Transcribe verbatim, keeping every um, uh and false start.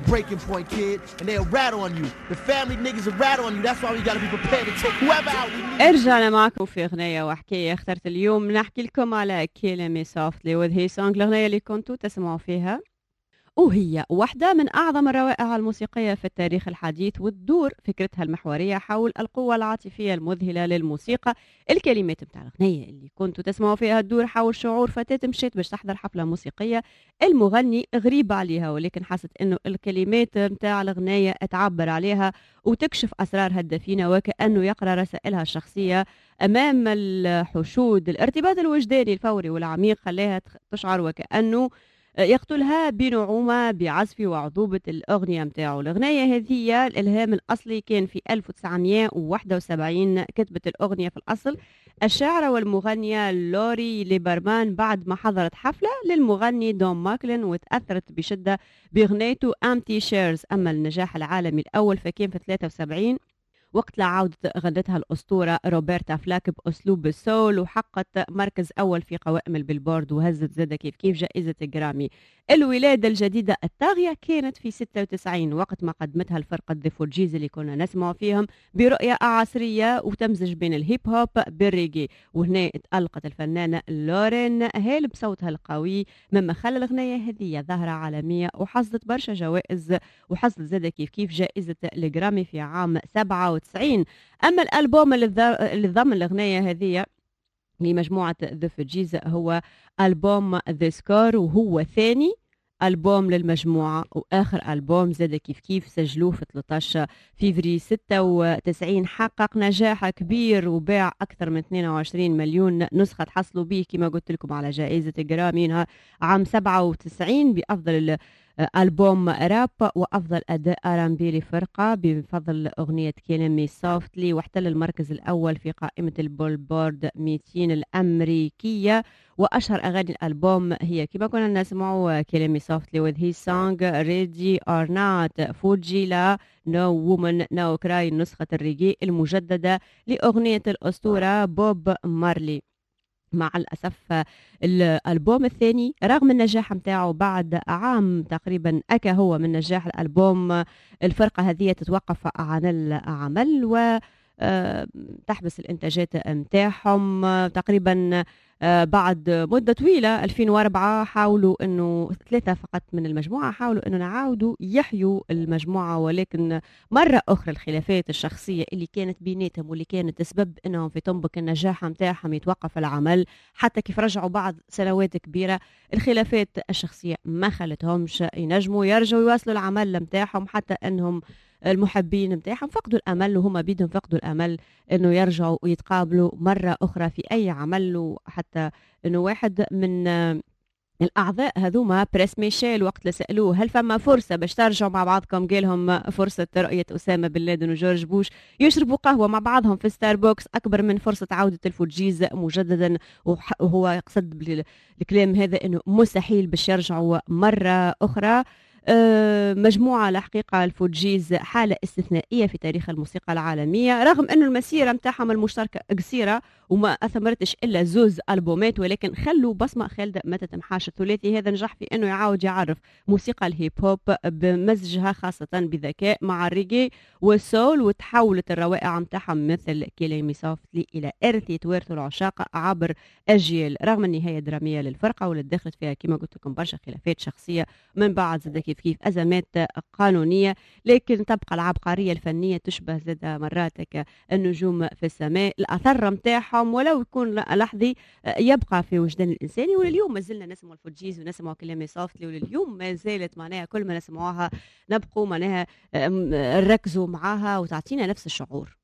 breaking point, kid, and they'll rat on you. The family niggas will rat on you. That's why we gotta be prepared to take whoever out we need. رجعنا معكم في أغنية وحكاية. اخترت اليوم نحكي لكم على Killing Me Softly with Hee Song، الأغنية اللي كنتوا تسمعوا فيها، وهي واحدة من أعظم الروائع الموسيقية في التاريخ الحديث، وتدور فكرتها المحورية حول القوة العاطفية المذهلة للموسيقى. الكلمات متاع الأغنية اللي كنتوا تسمعوا فيها تدور حول شعور فتاة مشيت باش تحضر حفلة موسيقية، المغني غريب عليها ولكن حست إنه الكلمات متاع الأغنية تعبر عليها وتكشف أسرارها الدفينة، وكأنه يقرأ رسائلها الشخصية أمام الحشود. الارتباط الوجداني الفوري والعميق خلاها تشعر وكأنه يقتلها بنعومة بعزف وعذوبة الأغنية متاعه. الأغنية هذه الإلهام الأصلي كان في ألف وتسعمائة وواحد وسبعين، كتبت الأغنية في الأصل الشاعرة والمغنية لوري ليبرمان بعد ما حضرت حفلة للمغني دون ماكلين وتأثرت بشدة بأغنيته أمتي شيرز. أما النجاح العالمي الأول فكان في ثلاثة وسبعين وقت لعودة غنتها الأسطورة روبرتا فلاك بأسلوب السول، وحققت مركز أول في قوائم البيلبورد وهزت زادة كيف كيف جائزة جرامي. الولادة الجديدة الطاغية كانت في ستة وتسعين وقت ما قدمتها الفرقة ذا فورجيز اللي كنا نسمع فيهم برؤية عصرية وتمزج بين الهيب هوب بالريجي، وهنا اتألقت الفنانة لورين هيل بصوتها القوي مما خلى الأغنية هذه ظاهرة عالمية وحصدت برشا جوائز، وحصلت زادة كيف كيف جائزة الجرامي في عام سبعة وتسعين. أما الألبوم اللي ضم الأغنية هذه لمجموعة ذا فورجيز هو ألبوم ذا سكور، وهو ثاني ألبوم للمجموعة وآخر ألبوم زاد كيف كيف سجلوه في ثلاثة عشر فيفري ستة وتسعين. حقق نجاح كبير وباع أكثر من اثنين وعشرين مليون نسخة، تحصلوا به كما قلت لكم على جائزة جرامي عام سبعة وتسعين بأفضل ألبوم راب وأفضل أداء ار ام بي لفرقة بفضل أغنية Killing Me Softly، واحتل المركز الأول في قائمة البولبورد مئتين الأمريكية. وأشهر أغاني الألبوم هي كما كنا نسمعوا Killing Me Softly with Hee Song، Ready or Not، فوجيلا، No Woman No Cry، نسخة الريجي المجددة لأغنية الأسطورة بوب مارلي. مع الأسف الألبوم الثاني رغم النجاح متاعه بعد عام تقريبا أكا هو من نجاح الألبوم الفرقة هذه تتوقف عن العمل و تحبس الإنتاجات متاعهم تقريبا بعد مدة طويلة. ألفين وأربعة حاولوا أنه ثلاثة فقط من المجموعة حاولوا أنه نعاودوا يحيوا المجموعة، ولكن مرة أخرى الخلافات الشخصية اللي كانت بيناتهم واللي كانت تسبب أنهم في تنبك النجاح متاعهم يتوقف العمل حتى كيف رجعوا بعد سنوات كبيرة. الخلافات الشخصية ما خلتهمش ينجموا يرجعوا يواصلوا العمل متاعهم، حتى أنهم المحبين متاعهم فقدوا الأمل وهم بيدهم فقدوا الأمل أنه يرجعوا ويتقابلوا مرة أخرى في أي عمل. وحتى أنه واحد من الأعضاء هذوما بريس ميشيل وقت اللي سألوه هل فما فرصة باش ترجعوا مع بعضكم، قالهم فرصة رؤية أسامة بن لادن وجورج بوش يشربوا قهوة مع بعضهم في ستاربوكس أكبر من فرصة عودة الفورجيز مجددا. وهو يقصد بالكلام هذا أنه مستحيل باش يرجعوا مرة أخرى. أه مجموعة الحقيقة الفورجيز حالة استثنائية في تاريخ الموسيقى العالمية، رغم أنه المسيرة متاعهم المشتركة قصيرة وما أثمرتش إلا زوز ألبومات، ولكن خلوا بصمة خالدة ما تتمحاش. الثلاثي هذا نجح في أنه يعاود يعرف موسيقى الهيب هوب بمزجها خاصة بذكاء مع الريجي والسول، وتحولت الروائع متاعهم مثل كيلي مي سوفتلي إلى إرث يتوارثوا العشاق عبر أجيال، رغم النهاية درامية للفرقة واللي دخلت فيها كما قلت لكم برشا خلافات شخصية من بعد زاد كيف كيف أزمات قانونية، لكن تبقى العبقرية الفنية تشبه زاد مراتك النجوم في السماء. الأثر متاعهم ولو يكون لحظي يبقى في وجدان الإنساني، ولليوم ما زلنا نسمع الفورجيز ونسمع كلام سوفتلي، ولليوم ما زالت معناها كل ما نسمعوها نبقوا معناها نركزوا معاها وتعطينا نفس الشعور.